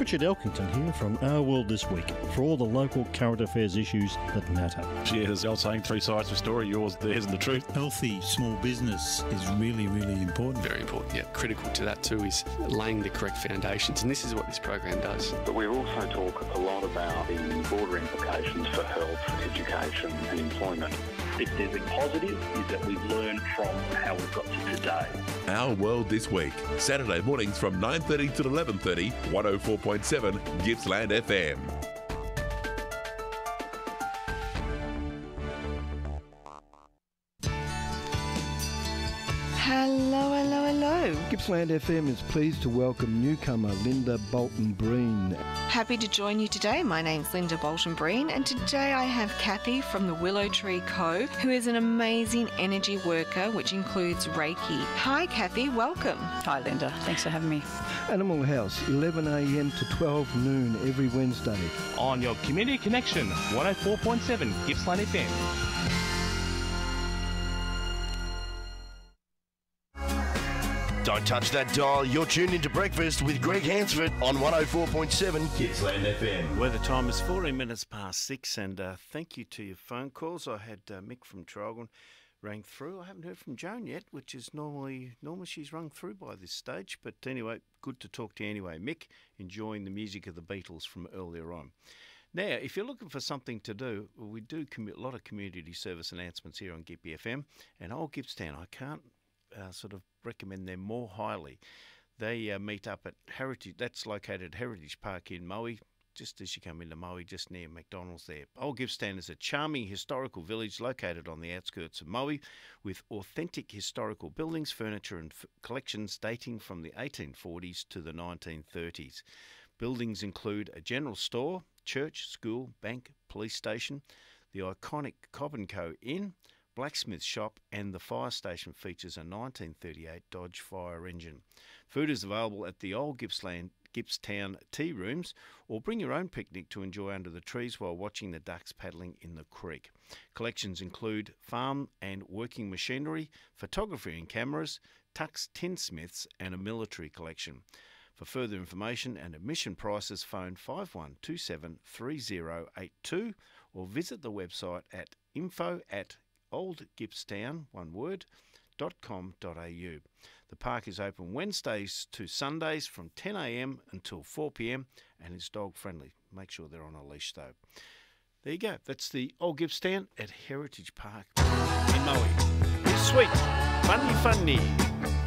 Richard Elkington here from Our World This Week for all the local current affairs issues that matter. Yeah, there's the old saying, three sides to a story, yours, theirs and the truth. Healthy small business is really, really important. Very important, yeah. Critical to that too is laying the correct foundations, and this is what this program does. But we also talk a lot about the broader implications for health, education and employment. If there's a positive, is that we've learned from how we've got to today. Our World This Week, Saturday mornings from 9:30 till 11:30, 104.7 Gippsland FM. Hello. Gippsland FM is pleased to welcome newcomer Linda Bolton-Breen. Happy to join you today. My name's Linda Bolton-Breen, and today I have Kathy from the Willow Tree Co., who is an amazing energy worker, which includes Reiki. Hi, Kathy. Welcome. Hi, Linda. Thanks for having me. Animal House, 11 a.m. to 12 noon every Wednesday. On your Community Connection, 104.7 Gippsland FM. Don't touch that dial. You're tuned into Breakfast with Greg Hansford on 104.7 Gippsland FM. Weather time is 14 minutes past 6, and thank you to your phone calls. I had Mick from Traralgon rang through. I haven't heard from Joan yet, which is normally she's rung through by this stage. But anyway, good to talk to you anyway. Mick, enjoying the music of the Beatles from earlier on. Now, if you're looking for something to do, we do a lot of community service announcements here on Gippy FM, and Old Gippsland, I can't sort of recommend them more highly. They meet up at Heritage, that's located at Heritage Park in Moe, just as you come into Moe, just near McDonald's there. Old Gippsland is a charming historical village located on the outskirts of Moe with authentic historical buildings, furniture and collections dating from the 1840s to the 1930s. Buildings include a general store, church, school, bank, police station, the iconic Cobb & Co Inn, blacksmith shop, and the fire station features a 1938 Dodge fire engine. Food is available at the Old Gippstown tea rooms, or bring your own picnic to enjoy under the trees while watching the ducks paddling in the creek. Collections include farm and working machinery, photography and cameras, Tuck's tinsmiths, and a military collection. For further information and admission prices, phone 5127 3082 or visit the website at info@oldgippstown.com.au. The park is open Wednesdays to Sundays from 10 a.m. until 4 p.m. and is dog friendly. Make sure they're on a leash though. There you go. That's the Old Gippsland at Heritage Park in Moe. It's sweet. Funny.